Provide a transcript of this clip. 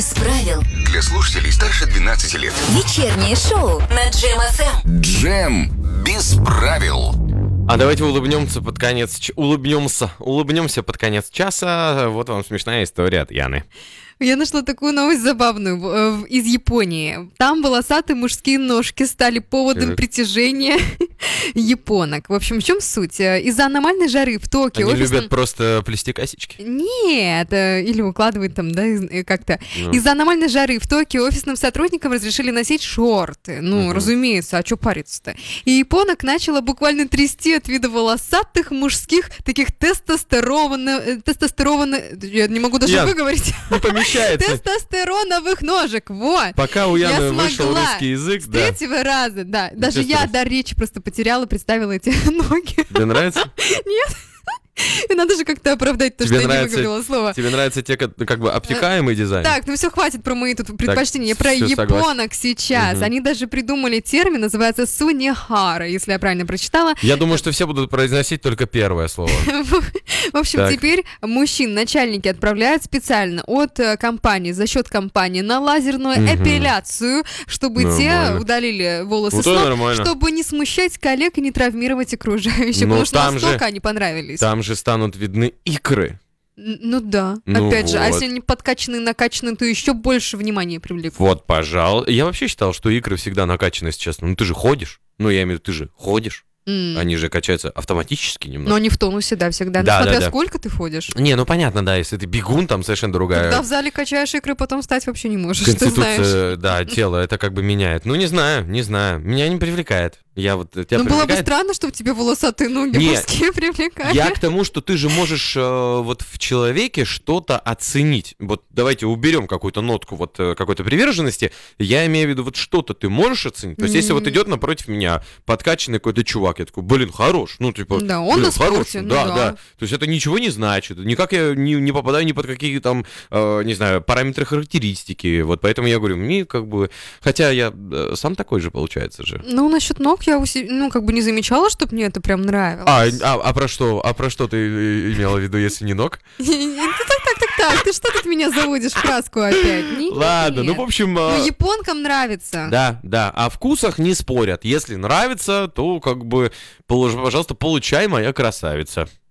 Без правил. Для слушателей старше 12 лет. Вечернее шоу на Джем ФМ. Джем без правил. А давайте улыбнемся под конец. Улыбнемся под конец часа. Вот вам смешная история от Яны. Я нашла такую новость забавную из Японии. Там волосатые мужские ножки стали поводом притяжения японок. В общем, в чем суть? Из-за аномальной жары в Токио... Они любят просто плести косички? Нет, или укладывать там, да, как-то. Из-за аномальной жары в Токио офисным сотрудникам разрешили носить шорты. Разумеется, а что париться-то? И японок начала буквально трясти от вида волосатых мужских таких я не могу даже выговорить. Не помещается. Тестостероновых ножек, вот. Пока у Яны вышел русский язык, с третьего раза, да. Даже я дар речи просто потеряла, представила эти ноги. Тебе нравится? Нет. И надо же как-то оправдать то, что я не выговорила слово. Тебе нравится те, как бы обтекаемый дизайн? Так, все, хватит про мои тут предпочтения. Я про японок сейчас. Они даже придумали термин, называется сунихара, если я правильно прочитала. Я думаю, что все будут произносить только первое слово. В общем, теперь мужчин начальники отправляют специально от компании, за счет компании, на лазерную эпиляцию, чтобы те удалили волосы с ног, чтобы не смущать коллег и не травмировать окружающих, потому что настолько они понравились. Там же станут видны икры. Ну да, опять же, а если они подкачанные, накачанные, то еще больше внимания привлекут. Вот, пожалуй. Я вообще считал, что икры всегда накачаны, если честно. Ну ты же ходишь. Ну я имею в виду, ты же ходишь. Они же качаются автоматически немного. Но они в тонусе, да, всегда. Да, смотря да. сколько ты ходишь. Не, ну понятно, да, если ты бегун, там совершенно другая... Когда в зале качаешь икры, потом встать вообще не можешь, конституция, ты знаешь. Да, тело это как бы меняет. Ну не знаю. Меня не привлекает. Тебя было бы странно, чтобы тебе волосатые ноги мужские привлекали. Я к тому, что ты же можешь вот в человеке что-то оценить. Вот давайте уберем какую-то нотку вот какой-то приверженности. Я имею в виду, вот что-то ты можешь оценить. То есть если вот идет напротив меня подкачанный какой-то чувак, я такой, блин, хорош. Ну типа, да, он на спорте, хорош. Да. То есть это ничего не значит. Никак я не попадаю ни под какие там, не знаю, параметры характеристики. Вот поэтому я говорю, мне как бы... Хотя я сам такой же, получается же. Ну, насчет ног я не замечала, чтобы мне это прям нравилось. А про что? А про что ты имела в виду, если не ног? Так, ты что тут меня заводишь в краску опять? Ладно, ну в общем... Ну, японкам нравится. Да, о вкусах не спорят. Если нравится, то как бы, пожалуйста, получай, моя красавица.